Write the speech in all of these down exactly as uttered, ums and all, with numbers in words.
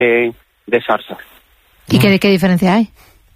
de, de salsa. ¿Y qué, qué diferencia hay?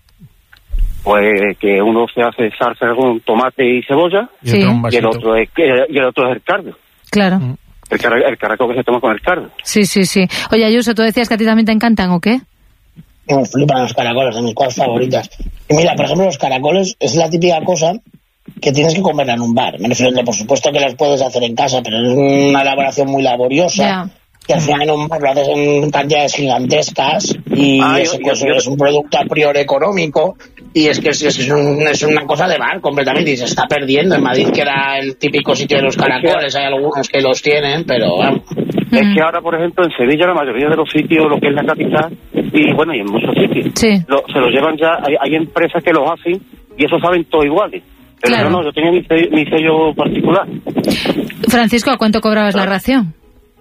Pues que uno se hace salsa con tomate y cebolla, sí. y el otro es y el otro es el cardo. Claro. Mm. El, car el caracol que se toma con el cardo. Sí, sí, sí. Oye, Ayuso, ¿tú decías que a ti también te encantan o qué? Me flipan los caracoles, de mis cosas favoritas. Y mira, por ejemplo, los caracoles es la típica cosa que tienes que comer en un bar. Me refiero, por supuesto que los puedes hacer en casa, pero es una elaboración muy laboriosa. Yeah. Que al final en un bar lo haces en cantidades gigantescas y ah, ese yo, yo, yo, es un producto a priori económico y es que es, es, un, es una cosa de bar completamente y se está perdiendo. En Madrid, que era el típico sitio de los caracoles, hay algunos que los tienen, pero vamos. Es que ahora, por ejemplo, en Sevilla la mayoría de los sitios, lo que es la capital, y bueno, y en muchos sitios, sí. lo, se los llevan ya, hay, hay empresas que los hacen y eso saben todos iguales. Pero claro. yo no, yo tenía mi sello, mi sello particular. Francisco, ¿a cuánto cobrabas la ración?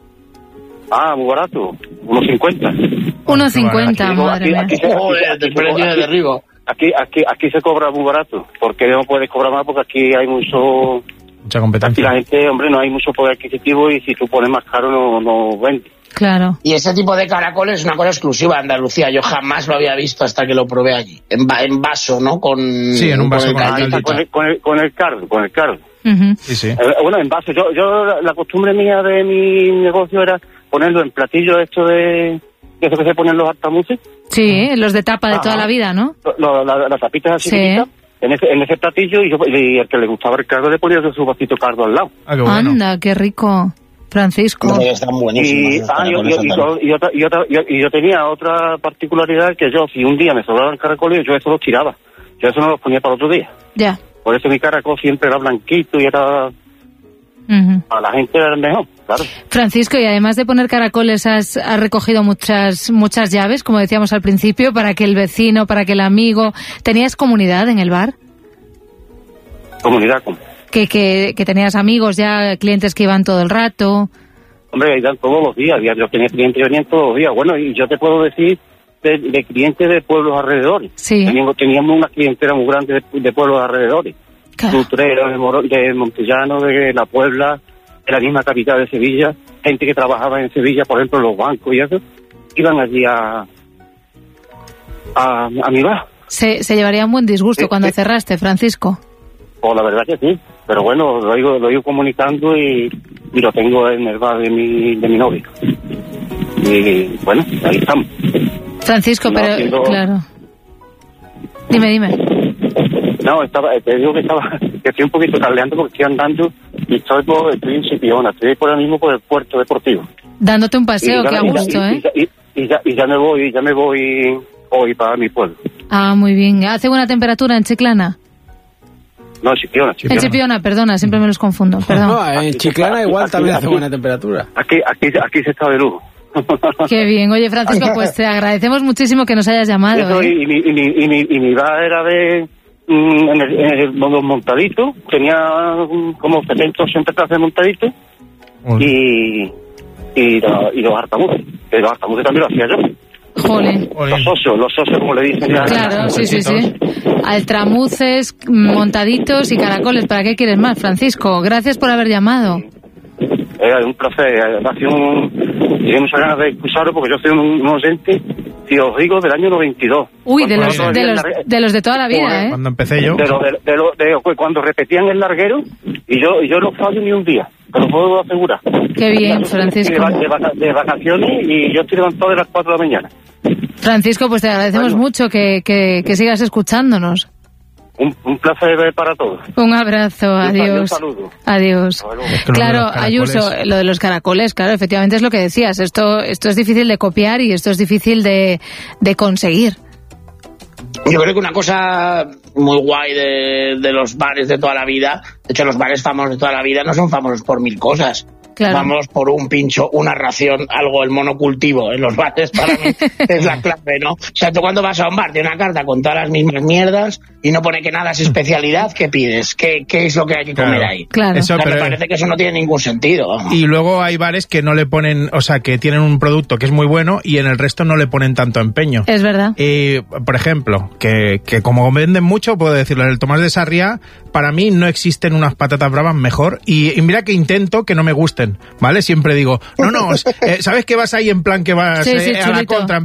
Ah, muy barato, unos cincuenta. unos cincuenta, madre mía. Aquí, aquí, aquí, aquí, aquí, aquí, de derribo. Aquí, aquí, aquí se cobra muy barato, porque no puedes cobrar más porque aquí hay mucho... Mucha competencia. Aquí la gente, hombre, no hay mucho poder adquisitivo y si tú pones más caro no, no vende. Claro. Y ese tipo de caracoles es una cosa exclusiva de Andalucía. Yo jamás lo había visto hasta que lo probé allí. En, va en vaso, ¿no? Con, sí, en un vaso con, con, el, con, el, con, el, con el cardo, con el cardo. Uh-huh. Sí, sí. Eh, bueno, en vaso. Yo, yo la, la costumbre mía de mi negocio era ponerlo en platillos esto de... ¿Eso que se ponen los altamuces? Sí, los de tapa de Ajá. toda la vida, ¿no? Las la, la tapitas así, sí. en, ese, en ese platillo, y, yo, y el que le gustaba el cardo le ponía su vasito cardo al lado. Ah, qué bueno. Anda, qué rico, Francisco. No, están buenísimos. Y, ah, yo, yo, y, yo, y, otra, y, otra, yo, y yo tenía otra particularidad, que yo, si un día me sobraban caracoles, yo eso los tiraba. Yo eso no los ponía para otro día. Ya. Por eso mi caracol siempre era blanquito y era... Uh-huh. A la gente era el mejor, claro. Francisco, y además de poner caracoles, has, has recogido muchas muchas llaves, como decíamos al principio, para que el vecino, para que el amigo... ¿Tenías comunidad en el bar? ¿Comunidad cómo? Que, que, que tenías amigos ya, clientes que iban todo el rato. Hombre, iban todos los días, yo tenía clientes que venían todos los días. Bueno, y yo te puedo decir de, de clientes de pueblos alrededores. Sí. Teníamos, teníamos una clientela muy grande de, de pueblos alrededores. Claro. Utrera, de, Moro, de Montellano, de La Puebla, de la misma capital de Sevilla, gente que trabajaba en Sevilla, por ejemplo, los bancos y eso, iban allí a a, a mi bar. Se, se llevaría un buen disgusto sí, cuando sí. cerraste, Francisco. Pues la verdad que sí, pero bueno, lo iba, lo iba comunicando y, y lo tengo en el bar de mi, de mi novia. Y bueno, ahí estamos. Francisco, no, pero siendo... claro. Dime, dime. No, estaba, te digo que estaba, que estoy un poquito tardeando porque estoy andando y estoy, por, estoy en Chipiona, estoy por ahora mismo por el puerto deportivo. Dándote un paseo, qué a gusto, y, ¿eh? Y, y, y, ya, y ya me voy, ya me voy hoy para mi pueblo. Ah, muy bien. ¿Hace buena temperatura en Chiclana? No, en Chipiona, Chipiona. En Chipiona, perdona, siempre me los confundo, perdón. No, en Chiclana igual aquí, también aquí, hace buena temperatura. Aquí, aquí, aquí se está de lujo. Qué bien. Oye, Francisco, pues te agradecemos muchísimo que nos hayas llamado. Eso, ¿eh? y, y, y, y, mi, y mi bar era de... Mm, en, el, en el, los montaditos, tenía um, como setenta, ochenta clases de montaditos y, y, lo, y los hartamuces. Que los hartamuces también lo hacía yo. Jole. Los socios, los socios como le dicen ya. Claro, sí, sí, sí. Altramuces, montaditos y caracoles. ¿Para qué quieres más, Francisco? Gracias por haber llamado. Era un placer. Ha sido un... Tenía muchas ganas de escucharlo porque yo soy un, un oyente, si os digo, del año noventa y dos. Uy, de los de los, de los de toda la vida, ¿eh? Cuando empecé yo. De, lo, de, de, lo, de cuando repetían el larguero, y yo y yo no fallo ni un día, te lo puedo asegurar. Qué bien, Francisco. De, de, vaca, de vacaciones y yo estoy levantado de las cuatro de la mañana. Francisco, pues te agradecemos bueno. mucho que, que, que sigas escuchándonos. Un, un placer para todos. Un abrazo, adiós. Un saludo. Adiós. Claro, Ayuso, lo de los caracoles, claro, efectivamente es lo que decías. Esto esto es difícil de copiar y esto es difícil de, de conseguir. Yo creo que una cosa muy guay de, de los bares de toda la vida, de hecho los bares famosos de toda la vida no son famosos por mil cosas. Claro. Vamos por un pincho, una ración, algo, el monocultivo en los bares para mí es la clave, ¿no? O sea, tú cuando vas a un bar de una carta con todas las mismas mierdas y no pone que nada es especialidad, ¿qué pides? ¿Qué, qué es lo que hay que comer claro. ahí? Claro. Eso, o sea, pero... me parece que eso no tiene ningún sentido. Vamos. Y luego hay bares que no le ponen, o sea, que tienen un producto que es muy bueno y en el resto no le ponen tanto empeño. Es verdad. Y, por ejemplo, que, que como venden mucho, puedo decirlo, en el Tomás de Sarriá, para mí no existen unas patatas bravas mejor y, y mira que intento que no me gusten. dicen, ¿vale? Siempre digo, no, no, eh, ¿sabes que vas ahí en plan que vas sí, sí, eh, a la contra?